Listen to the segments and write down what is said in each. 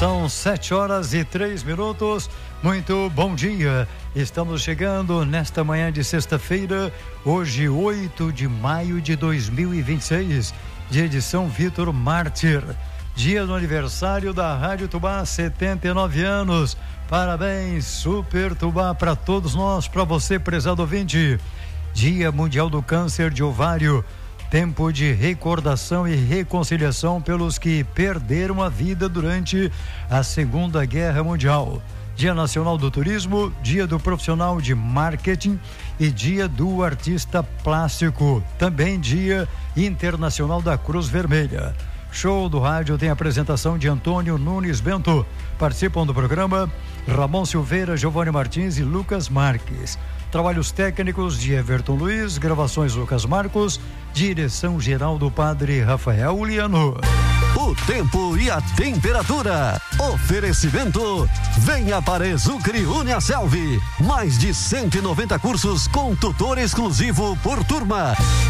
São 7h03. Muito bom dia. Estamos chegando nesta manhã de sexta-feira, hoje 8 de maio de 2026, dia de São Vítor Mártir, dia do aniversário da Rádio Tubá, 79 anos. Parabéns, Super Tubá, para todos nós, para você, prezado ouvinte. Dia Mundial do Câncer de Ovário. Tempo de recordação e reconciliação pelos que perderam a vida durante a Segunda Guerra Mundial. Dia Nacional do Turismo, Dia do Profissional de Marketing e Dia do Artista Plástico. Também Dia Internacional da Cruz Vermelha. Show do Rádio tem a apresentação de Antônio Nunes Bento. Participam do programa Ramon Silveira, Giovanni Martins e Lucas Marques. Trabalhos técnicos de Everton Luiz, gravações Lucas Marcos, direção geral do Padre Rafael Uliano. O tempo e a temperatura. Oferecimento. Venha para Exucre Uniaselv. Mais de 190 cursos com tutor exclusivo por turma.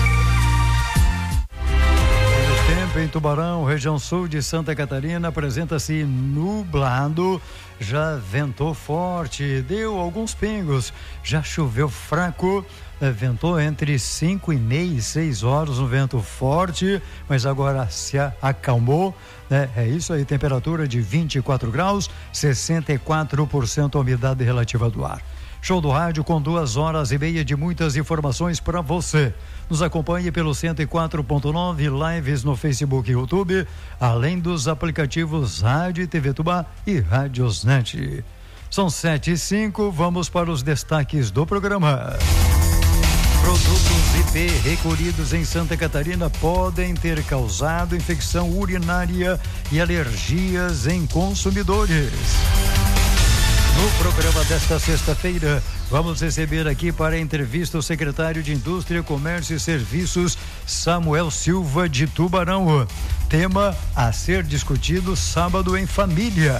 Tempo em Tubarão, região sul de Santa Catarina, apresenta-se nublado, já ventou forte, deu alguns pingos, já choveu fraco, ventou entre 5h30 e 6h, um vento forte, mas agora se acalmou, né? É isso aí, temperatura de 24 graus, 64% a umidade relativa do ar. Show do Rádio com 2h30 de muitas informações para você. Nos acompanhe pelo 104.9, lives no Facebook e YouTube, além dos aplicativos Rádio e TV Tubá e Radiosnet. São 7h05, vamos para os destaques do programa. Produtos IP recolhidos em Santa Catarina podem ter causado infecção urinária e alergias em consumidores. No programa desta sexta-feira, vamos receber aqui para a entrevista o secretário de Indústria, Comércio e Serviços, Samuel Silva, de Tubarão. Tema a ser discutido sábado em família.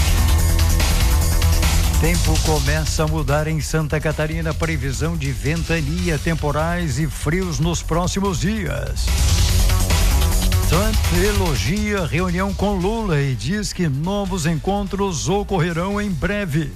Tempo começa a mudar em Santa Catarina, previsão de ventania, temporais e frios nos próximos dias. Trump elogia reunião com Lula e diz que novos encontros ocorrerão em breve.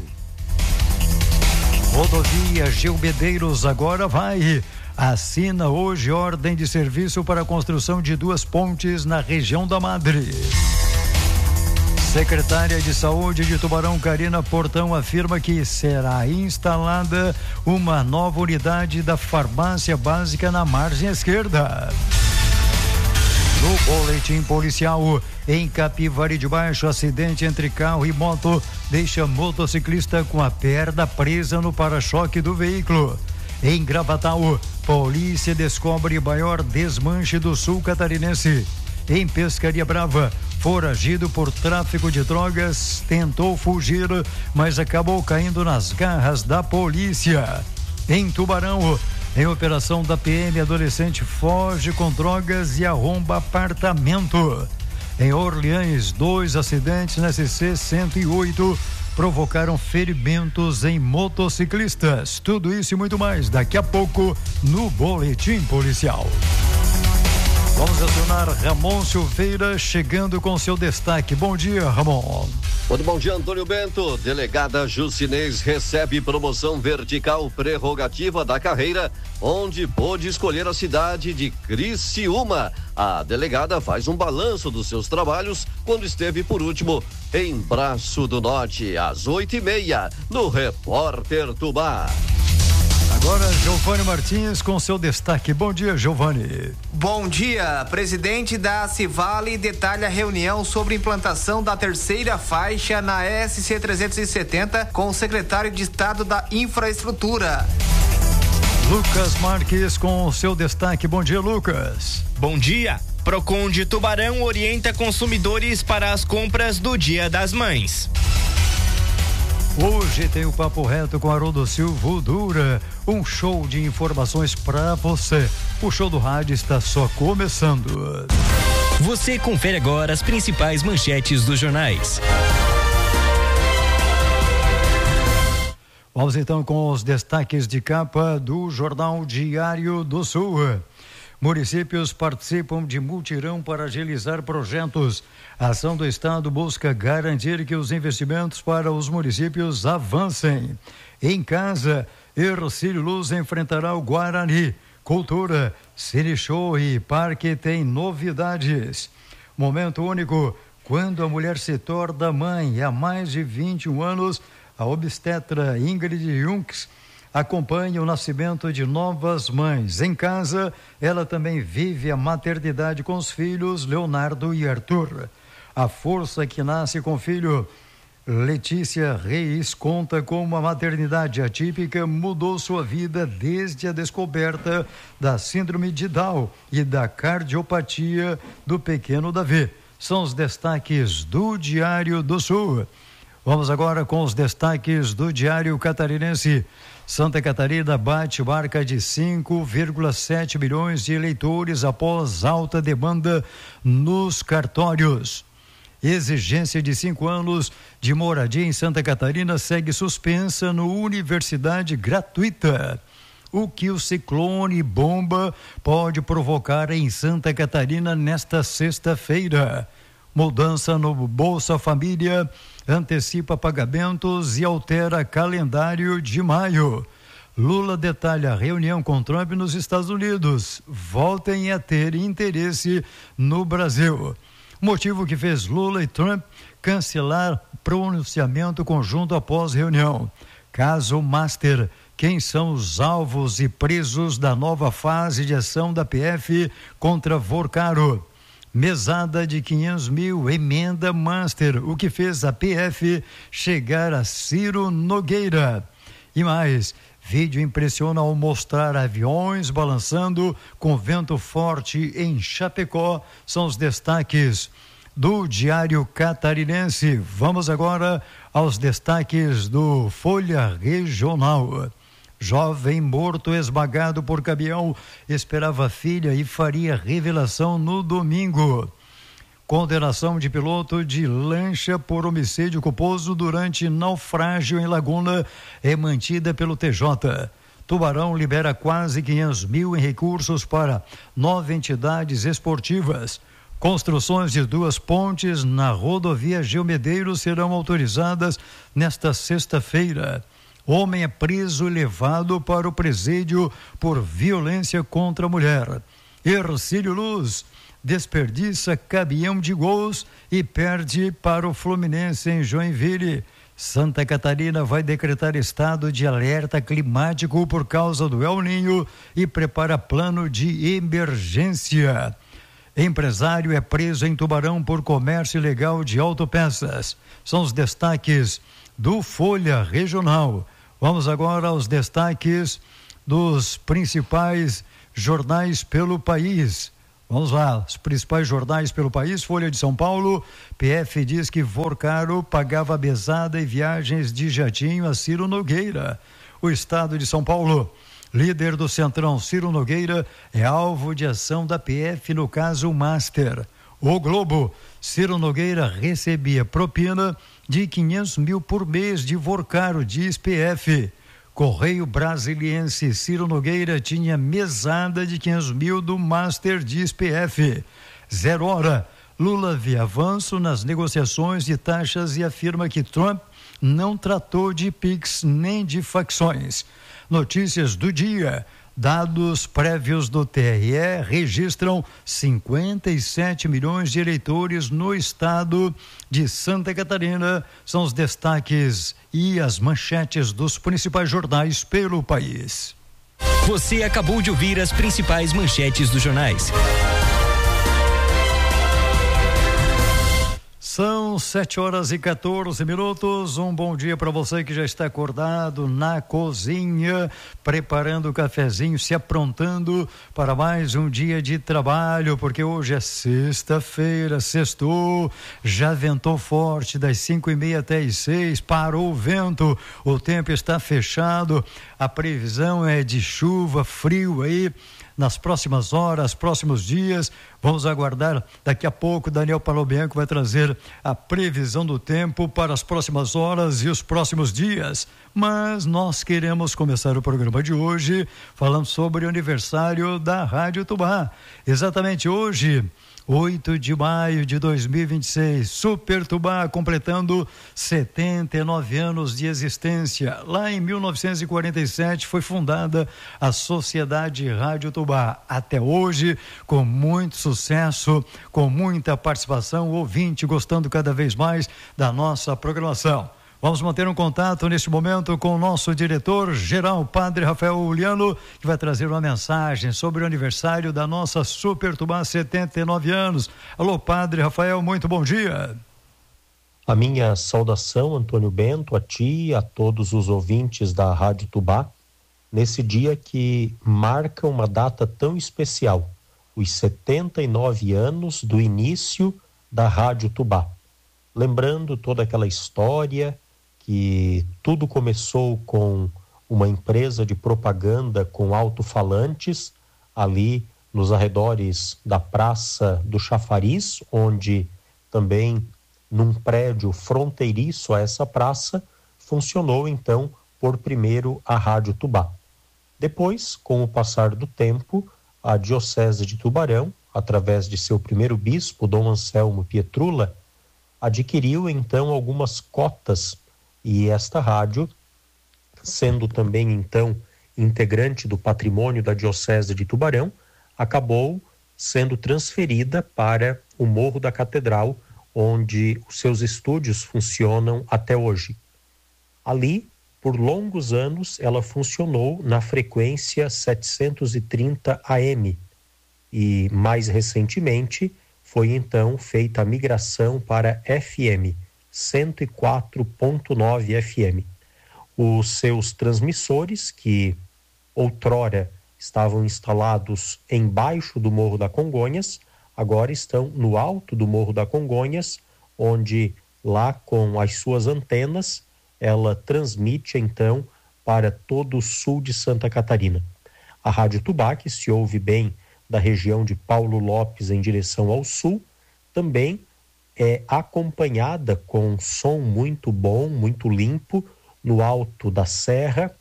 Rodovia Gil Medeiros agora vai. Assina hoje ordem de serviço para a construção de 2 pontes na região da Madre. Secretária de Saúde de Tubarão, Karina Portão, afirma que será instalada uma nova unidade da farmácia básica na margem esquerda. No boletim policial, em Capivari de Baixo, acidente entre carro e moto deixa motociclista com a perna presa no para-choque do veículo. Em Gravatal, polícia descobre maior desmanche do sul catarinense. Em Pescaria Brava, foragido por tráfico de drogas, tentou fugir, mas acabou caindo nas garras da polícia. Em Tubarão, em operação da PM, adolescente foge com drogas e arromba apartamento. Em Orleans, 2 acidentes na SC 108 provocaram ferimentos em motociclistas. Tudo isso e muito mais daqui a pouco no Boletim Policial. Vamos acionar Ramon Silveira, chegando com seu destaque. Bom dia, Ramon. Muito bom dia, Antônio Bento. Delegada Jucinês recebe promoção vertical prerrogativa da carreira, onde pôde escolher a cidade de Criciúma. A delegada faz um balanço dos seus trabalhos quando esteve por último em Braço do Norte, às 8h30, no Repórter Tubá. Agora, Giovanni Martins com seu destaque. Bom dia, Giovanni. Bom dia. Presidente da Civale detalha a reunião sobre implantação da 3ª faixa na SC 370 com o secretário de Estado da Infraestrutura. Lucas Marques com seu destaque. Bom dia, Lucas. Bom dia. Procon de Tubarão orienta consumidores para as compras do Dia das Mães. Hoje tem o Papo Reto com Haroldo Silva Dura, um show de informações para você. O show do rádio está só começando. Você confere agora as principais manchetes dos jornais. Vamos então com os destaques de capa do Jornal Diário do Sul. Municípios participam de mutirão para agilizar projetos. A ação do Estado busca garantir que os investimentos para os municípios avancem. Em casa, Ercílio Luz enfrentará o Guarani. Cultura, Cine Show e Parque tem novidades. Momento único, quando a mulher se torna mãe. Há mais de 21 anos, a obstetra Ingrid Junks acompanha o nascimento de novas mães. Em casa, ela também vive a maternidade com os filhos Leonardo e Arthur. A força que nasce com o filho Letícia Reis conta como a maternidade atípica mudou sua vida desde a descoberta da síndrome de Down e da cardiopatia do pequeno Davi. São os destaques do Diário do Sul. Vamos agora com os destaques do Diário Catarinense. Santa Catarina bate marca de 5,7 milhões de eleitores após alta demanda nos cartórios. Exigência de 5 anos de moradia em Santa Catarina segue suspensa no Universidade Gratuita. O que o ciclone bomba pode provocar em Santa Catarina nesta sexta-feira? Mudança no Bolsa Família antecipa pagamentos e altera calendário de maio. Lula detalha reunião com Trump nos Estados Unidos. Voltem a ter interesse no Brasil. Motivo que fez Lula e Trump cancelar pronunciamento conjunto após reunião. Caso Master. Quem são os alvos e presos da nova fase de ação da PF contra Vorcaro? Mesada de 500 mil, emenda Master, o que fez a PF chegar a Ciro Nogueira. E mais, vídeo impressiona ao mostrar aviões balançando com vento forte em Chapecó. São os destaques do Diário Catarinense. Vamos agora aos destaques do Folha Regional. Jovem morto esmagado por caminhão esperava filha e faria revelação no domingo. Condenação de piloto de lancha por homicídio culposo durante naufrágio em Laguna é mantida pelo TJ. Tubarão libera quase 500 mil em recursos para 9 entidades esportivas. Construções de 2 pontes na rodovia Gil Medeiros serão autorizadas nesta sexta-feira. Homem é preso e levado para o presídio por violência contra a mulher. Ercílio Luz desperdiça caminhão de gols e perde para o Fluminense em Joinville. Santa Catarina vai decretar estado de alerta climático por causa do El Ninho e prepara plano de emergência. Empresário é preso em Tubarão por comércio ilegal de autopeças. São os destaques do Folha Regional. Vamos agora aos destaques dos principais jornais pelo país. Vamos lá, os principais jornais pelo país. Folha de São Paulo, PF diz que Vorcaro pagava mesada e viagens de jatinho a Ciro Nogueira. O Estado de São Paulo, líder do Centrão Ciro Nogueira é alvo de ação da PF no caso Master. O Globo, Ciro Nogueira recebia propina de 500 mil por mês de Vorcaro, diz PF. Correio Brasiliense, Ciro Nogueira tinha mesada de 500 mil do Master, diz PF. 0 hora, Lula vê avanço nas negociações de taxas e afirma que Trump não tratou de PIX nem de facções. Notícias do dia. Dados prévios do TRE registram 57 milhões de eleitores no estado de Santa Catarina. São os destaques e as manchetes dos principais jornais pelo país. Você acabou de ouvir as principais manchetes dos jornais. São 7h14. Um bom dia para você que já está acordado na cozinha, preparando o cafezinho, se aprontando para mais um dia de trabalho, porque hoje é sexta-feira, sextou, já ventou forte das 5h30 até as 6, parou o vento, o tempo está fechado, a previsão é de chuva, frio aí nas próximas horas, próximos dias. Vamos aguardar daqui a pouco. Daniel Palobianco vai trazer a previsão do tempo para as próximas horas e os próximos dias. Mas nós queremos começar o programa de hoje falando sobre o aniversário da Rádio Tubá. Exatamente hoje, 8 de maio de 2026, Super Tubá completando 79 anos de existência. Lá em 1947 foi fundada a Sociedade Rádio Tubá. Até hoje, com muito sucesso, com muita participação, ouvinte gostando cada vez mais da nossa programação. Vamos manter um contato neste momento com o nosso diretor-geral, Padre Rafael Uliano, que vai trazer uma mensagem sobre o aniversário da nossa Super Tubá, 79 anos. Alô, Padre Rafael, muito bom dia. A minha saudação, Antônio Bento, a ti e a todos os ouvintes da Rádio Tubá, nesse dia que marca uma data tão especial, os 79 anos do início da Rádio Tubá. Lembrando toda aquela história que tudo começou com uma empresa de propaganda com alto-falantes ali nos arredores da Praça do Chafariz, onde também num prédio fronteiriço a essa praça funcionou então por primeiro a Rádio Tubá. Depois, com o passar do tempo, a Diocese de Tubarão, através de seu primeiro bispo, Dom Anselmo Pietrula, adquiriu então algumas cotas. E esta rádio, sendo também então integrante do patrimônio da Diocese de Tubarão, acabou sendo transferida para o Morro da Catedral, onde os seus estúdios funcionam até hoje. Ali, por longos anos, ela funcionou na frequência 730 AM e, mais recentemente, foi então feita a migração para FM, 104.9 FM. Os seus transmissores, que outrora estavam instalados embaixo do Morro da Congonhas, agora estão no alto do Morro da Congonhas, onde lá com as suas antenas ela transmite então para todo o sul de Santa Catarina. A Rádio Tubá, que se ouve bem da região de Paulo Lopes em direção ao sul, também é acompanhada com um som muito bom, muito limpo, no alto da Serra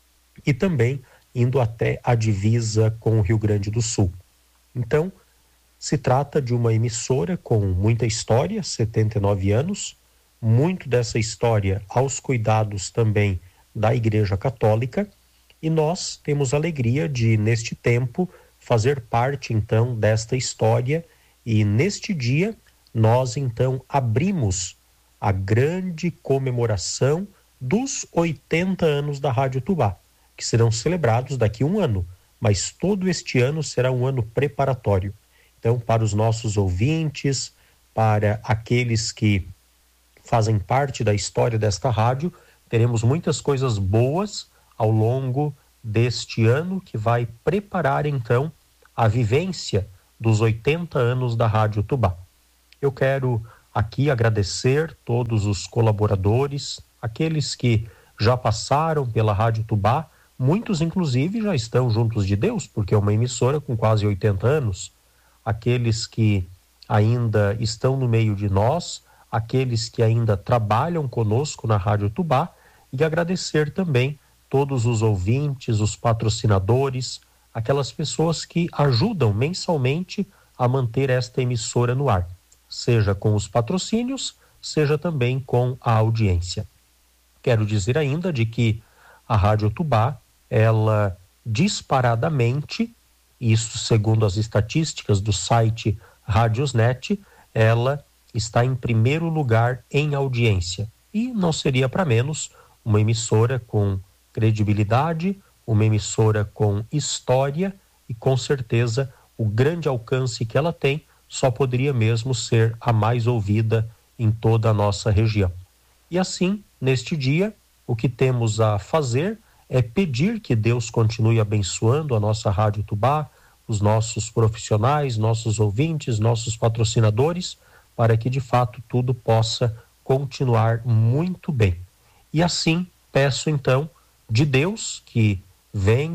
e também indo até a divisa com o Rio Grande do Sul. Então, se trata de uma emissora com muita história, 79 anos, muito dessa história aos cuidados também da Igreja Católica, e nós temos a alegria de, neste tempo, fazer parte então desta história, e neste dia nós então abrimos a grande comemoração dos 80 anos da Rádio Tubá, que serão celebrados daqui a um ano, mas todo este ano será um ano preparatório. Então, para os nossos ouvintes, para aqueles que fazem parte da história desta rádio, teremos muitas coisas boas ao longo deste ano que vai preparar então a vivência dos 80 anos da Rádio Tubá. Eu quero aqui agradecer todos os colaboradores, aqueles que já passaram pela Rádio Tubá, muitos inclusive já estão juntos de Deus, porque é uma emissora com quase 80 anos, aqueles que ainda estão no meio de nós, aqueles que ainda trabalham conosco na Rádio Tubá, e agradecer também todos os ouvintes, os patrocinadores, aquelas pessoas que ajudam mensalmente a manter esta emissora no ar, seja com os patrocínios, seja também com a audiência. Quero dizer ainda de que a Rádio Tubá, ela disparadamente, isso segundo as estatísticas do site Radiosnet, ela está em primeiro lugar em audiência. E não seria para menos uma emissora com credibilidade, uma emissora com história e com certeza o grande alcance que ela tem só poderia mesmo ser a mais ouvida em toda a nossa região. E assim, neste dia, o que temos a fazer é pedir que Deus continue abençoando a nossa Rádio Tubá, os nossos profissionais, nossos ouvintes, nossos patrocinadores, para que de fato tudo possa continuar muito bem. E assim, peço então de Deus que venha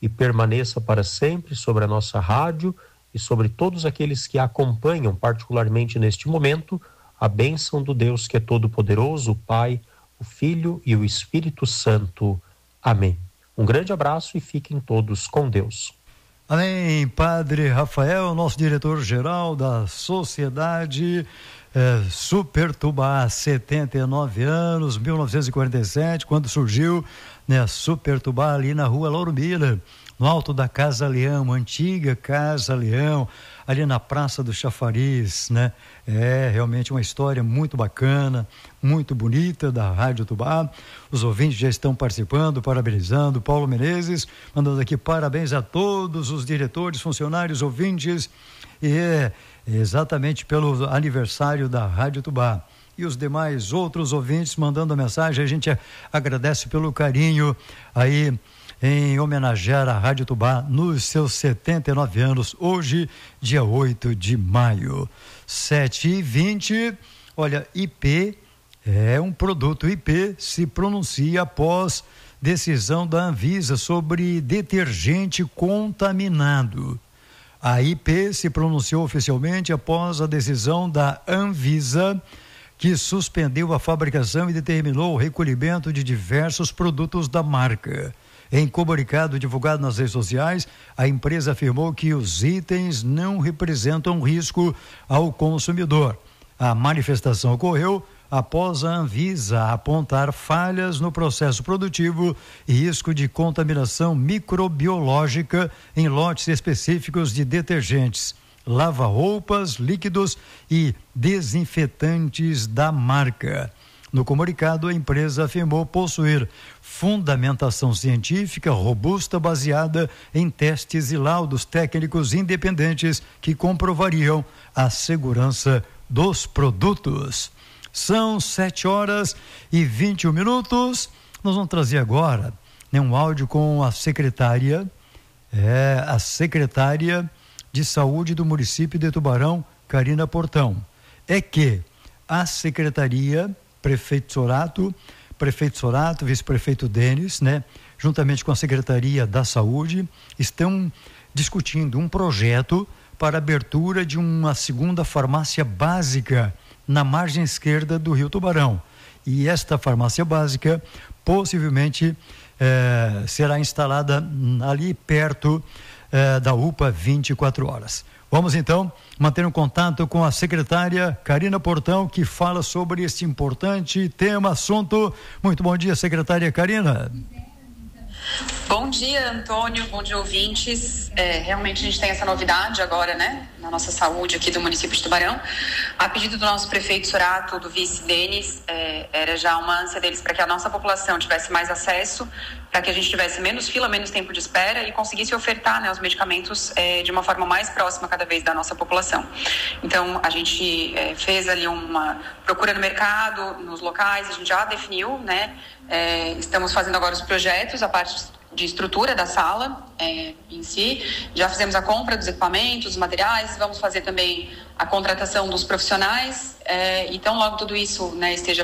e permaneça para sempre sobre a nossa rádio e sobre todos aqueles que a acompanham, particularmente neste momento, a bênção do Deus que é todo-poderoso, o Pai, o Filho e o Espírito Santo. Amém. Um grande abraço e fiquem todos com Deus. Amém. Padre Rafael, nosso diretor-geral da Sociedade Super Tubá, 79 anos, 1947, quando surgiu, né, Super Tubá ali na rua Lauro Miller, no alto da Casa Leão, antiga Casa Leão, ali na Praça do Chafariz, né? É realmente uma história muito bacana, muito bonita da Rádio Tubá. Os ouvintes já estão participando, parabenizando. Paulo Menezes mandando aqui parabéns a todos os diretores, funcionários, ouvintes, e exatamente pelo aniversário da Rádio Tubá. E os demais outros ouvintes mandando a mensagem, a gente agradece pelo carinho aí em homenagear a Rádio Tubá nos seus 79 anos, hoje, dia 8 de maio. 7h20, olha, IP é um produto. IP se pronuncia após decisão da Anvisa sobre detergente contaminado. A IP se pronunciou oficialmente após a decisão da Anvisa, que suspendeu a fabricação e determinou o recolhimento de diversos produtos da marca. Em comunicado divulgado nas redes sociais, a empresa afirmou que os itens não representam risco ao consumidor. A manifestação ocorreu após a Anvisa apontar falhas no processo produtivo e risco de contaminação microbiológica em lotes específicos de detergentes, lava-roupas, líquidos e desinfetantes da marca. No comunicado, a empresa afirmou possuir fundamentação científica robusta baseada em testes e laudos técnicos independentes que comprovariam a segurança dos produtos. São 7h21. Nós vamos trazer agora, né, um áudio com a secretária de Saúde do município de Tubarão, Karina Portão. É que a secretaria, prefeito Sorato, vice-prefeito Denis, né, juntamente com a Secretaria da Saúde, estão discutindo um projeto para a abertura de uma segunda farmácia básica na margem esquerda do Rio Tubarão. E esta farmácia básica possivelmente será instalada ali perto da UPA 24 horas. Vamos então manter um contato com a secretária Karina Portão, que fala sobre este importante tema, assunto. Muito bom dia, secretária Karina. Bom dia, Antônio, bom dia, ouvintes. Realmente a gente tem essa novidade agora, né, na nossa saúde aqui do município de Tubarão. A pedido do nosso prefeito Sorato, do vice Denis, era já uma ânsia deles para que a nossa população tivesse mais acesso, para que a gente tivesse menos fila, menos tempo de espera e conseguisse ofertar, né, os medicamentos de uma forma mais próxima cada vez da nossa população. Então, a gente fez ali uma procura no mercado, nos locais, a gente já definiu, né, estamos fazendo agora os projetos, a parte de estrutura da sala em si, já fizemos a compra dos equipamentos, dos materiais, vamos fazer também a contratação dos profissionais, então logo tudo isso, né, esteja